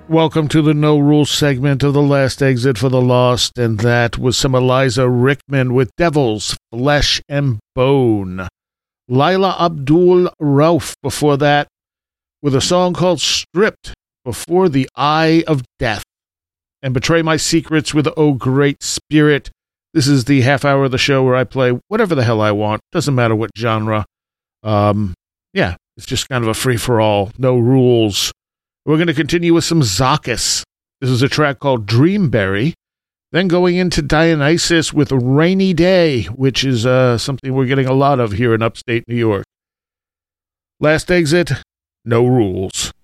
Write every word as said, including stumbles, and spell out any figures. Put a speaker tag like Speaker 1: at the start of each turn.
Speaker 1: Welcome to the No Rules segment of The Last Exit for the Lost, and that was some Eliza Rickman with Devils, Flesh and Bone. Laila Abdul Rauf before that with a song called Stripped, Before the Eye of Death. And Betray My Secrets with Oh Great Spirit. This is the half hour of the show where I play whatever the hell I want. Doesn't matter what genre. Um, yeah, it's just kind of a free-for-all. No rules. We're going to continue with some Zakis. This is a track called Dreamberry. Then going into Dionysus with Rainy Day, which is uh, something we're getting a lot of here in upstate New York. Last Exit, No Rules.